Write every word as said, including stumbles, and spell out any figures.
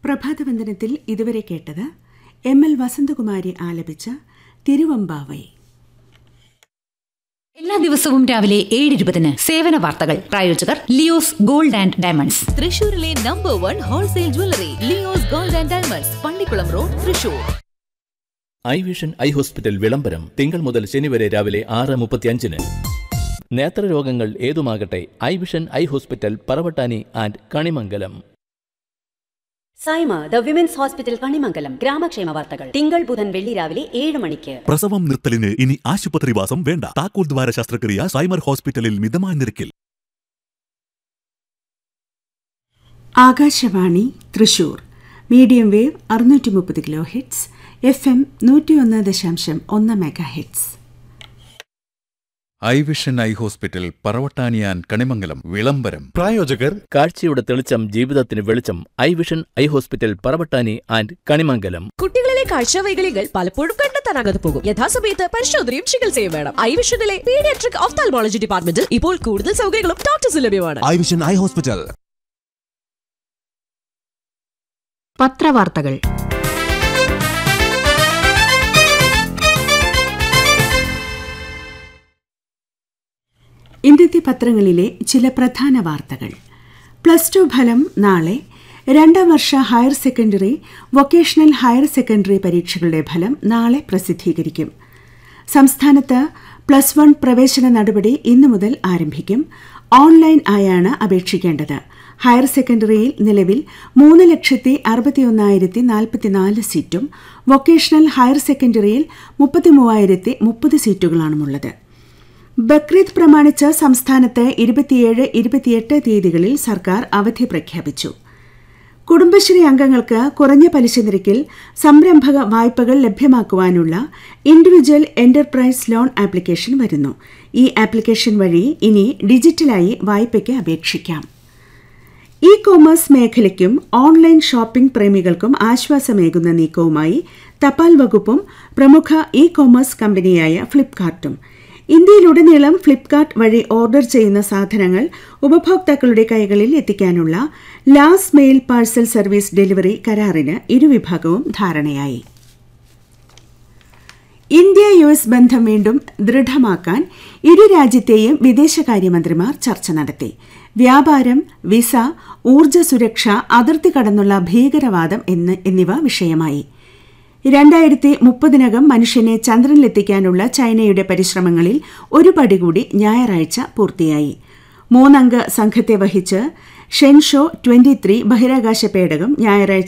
പ്രഭാതവന്ദനത്തിൽ ഇതുവരെ കേട്ടത് M L Vasanthakumari ആലപിച്ച തിരുവമ്പാവൈ. എല്ലാ ദിവസവും രാവിലെ ഏഴ് ഇരുപതിന് സേവന വാർത്തകൾ. പ്രായോജകർ ലിയോസ് ഗോൾഡ് ആൻഡ് ഡയമണ്ട്സ്, തൃശൂരിലെ number one wholesale jewellery Leo's gold and diamonds, Pallikkulam road, Thrissur. I vision eye hospital വിളംബരം തിങ്കൾ മുതൽ ശനി വരെ രാവിലെ ആറ് മുപ്പത്തിയഞ്ചിന്. നേത്രരോഗങ്ങൾ ഏതുമാകട്ടെ, I vision eye hospital Paravattani and Kanimangalam. Saima the women's hospital Kanimangalam. ഗ്രാമക്ഷേമ വാർത്തകൾ തിങ്കൾ ബുധൻ വെള്ളി രാവിലെ ഏഴ് മണിക്ക്. പ്രസവം നിർത്തലിന് ഇനി ആശുപത്രിവാസം വേണ്ട. താക്കോൽ ദ്വാര ശസ്ത്രക്രിയ സൈമർ ഹോസ്പിറ്റലിൽ മിതമായ നിരക്കിൽ. ആകാശവാണി തൃശൂർ മീഡിയം വേവ് അറുന്നൂറ്റി മുപ്പത് കിലോ ഹെഡ്സ്, എഫ് എം നൂറ്റിയൊന്ന് ദശാംശം ഒന്ന് mega heads. I vision eye hospital പറവട്ടാനിയാൻ Kanimangalam വിളംബരം. പ്രായോജകർ കാഴ്ചയുടെ തെളിച്ചം ജീവിതത്തിന് വെളിച്ചം. I vision eye hospital Paravattani and Kanimangalam. കുട്ടികളിലെ കാഴ്ചവൈകല്യങ്ങൾ പലപ്പോഴും കണ്ടെത്താനാകാതെ പോകും. യഥാസമയത്ത് പരിശോധനയും ചികിത്സയും വേണം. ഐ വിഷനിലെ പീഡിയാട്രിക് ഓഫ്താൽമോളജി ഡിപ്പാർട്ട്മെന്റിൽ ഇപ്പോൾ കൂടുതൽ സൗകര്യങ്ങളും ഡോക്ടേഴ്സ് ലഭ്യമാണ്. I vision eye hospital. പത്രവാർത്തകൾ. ഇന്നത്തെ പത്രങ്ങളിലെ ചില പ്രധാന വാർത്തകൾ. പ്ലസ് ടു ഫലം നാളെ. രണ്ടാം വർഷ higher secondary, vocational higher secondary പരീക്ഷകളുടെ ഫലം നാളെ പ്രസിദ്ധീകരിക്കും. സംസ്ഥാനത്ത് പ്ലസ് വൺ പ്രവേശന നടപടി ഇന്നു മുതൽ ആരംഭിക്കും. ഓൺലൈൻ ആയാണ് അപേക്ഷിക്കേണ്ടത്. ഹയർ സെക്കൻഡറിയിൽ നിലവിൽ മൂന്ന് ലക്ഷത്തി അറുപത്തിയൊന്നായിരത്തി നാൽപ്പത്തിനാല് സീറ്റും വൊക്കേഷണൽ ഹയർ സെക്കൻഡറിയിൽ മുപ്പത്തിമൂവായിരത്തി മുപ്പത് സീറ്റുകളാണുള്ളത്. ബക്രീദ് പ്രമാണിച്ച് സംസ്ഥാനത്ത് ഇരുപത്തിയേഴ് ഇരുപത്തിയെട്ട് തീയതികളിൽ സർക്കാർ അവധി പ്രഖ്യാപിച്ചു. കുടുംബശ്രീ അംഗങ്ങൾക്ക് കുറഞ്ഞ പലിശ നിരക്കിൽ സംരംഭക വായ്പകൾ ലഭ്യമാക്കുവാനുള്ള ഇൻഡിവിജ്വൽ എന്റർപ്രൈസ് ലോൺ ആപ്ലിക്കേഷൻ വരുന്നു. ഈ ആപ്ലിക്കേഷൻ വഴി ഇനി ഡിജിറ്റലായി വായ്പയ്ക്ക് അപേക്ഷിക്കാം. ഇ കോമേഴ്സ് മേഖലയ്ക്കും ഓൺലൈൻ ഷോപ്പിംഗ് പ്രേമികൾക്കും ആശ്വാസമേകുന്ന നീക്കവുമായി തപാൽ വകുപ്പും പ്രമുഖ ഇ കോമേഴ്സ് കമ്പനിയായ ഫ്ലിപ്കാർട്ടും. ഇന്ത്യയിലുടനീളം ഫ്ലിപ്കാർട്ട് വഴി ഓർഡർ ചെയ്യുന്ന സാധനങ്ങൾ ഉപഭോക്താക്കളുടെ കൈകളിൽ എത്തിക്കാനുള്ള last mail parcel service delivery കരാറിന് ഇരുവിഭാഗവും ധാരണയായി. ഇന്ത്യ യു എസ് ബന്ധം വീണ്ടും ദൃഢമാക്കാൻ ഇരു രാജ്യത്തെയും വിദേശകാര്യമന്ത്രിമാർ ചർച്ച നടത്തി. വ്യാപാരം, വിസ, ഊർജ്ജ സുരക്ഷ, അതിർത്തി കടന്നുള്ള ഭീകരവാദം എന്നിവ വിഷയമായി. രണ്ടായിരത്തി മുപ്പതിനകം മനുഷ്യനെ ചന്ദ്രനിലെത്തിക്കാനുള്ള ചൈനയുടെ പരിശ്രമങ്ങളിൽ ഒരു പടി കൂടി ഞായറാഴ്ച പൂർത്തിയായി. മൂന്നംഗ സംഘത്തെ വഹിച്ച് ഷെൻഷോ ട്വന്റി ത്രീ ബഹിരാകാശ പേടകം ഞായറാഴ്ച